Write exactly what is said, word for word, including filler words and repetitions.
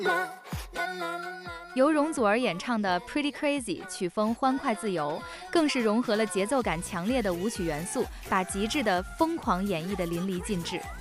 由容祖儿演唱的《Pretty Crazy》曲风欢快自由，更是融合了节奏感强烈的舞曲元素，把极致的疯狂演绎得淋漓尽致。